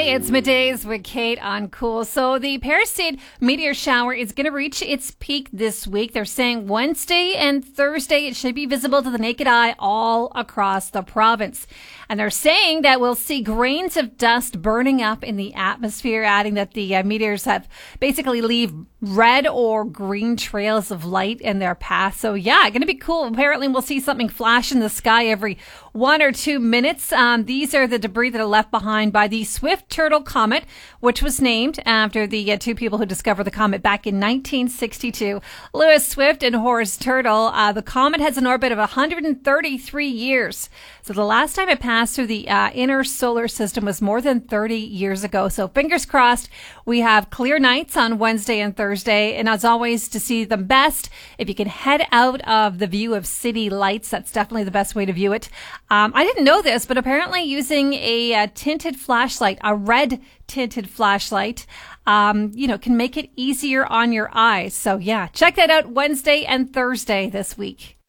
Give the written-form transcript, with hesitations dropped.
Hey, it's middays with Kate on Cool. So the Perseid meteor shower is going to reach its peak this week. They're saying Wednesday and Thursday it should be visible to the naked eye all across the province. And they're saying that we'll see grains of dust burning up in the atmosphere, adding that the meteors have basically leave red or green trails of light in their path. So yeah, going to be cool. Apparently we'll see something flash in the sky every 1 or 2 minutes. These are the debris that are left behind by the Swift-Turtle Comet, which was named after the two people who discovered the comet back in 1962, Lewis Swift and Horace Turtle. The comet has an orbit of 133 years. So the last time it passed through the inner solar system was more than 30 years ago. So fingers crossed, we have clear nights on Wednesday and Thursday. And as always, to see them best, if you can head out of the view of city lights, that's definitely the best way to view it. I didn't know this, but apparently using a tinted flashlight, a red tinted flashlight, can make it easier on your eyes. So yeah, check that out Wednesday and Thursday this week.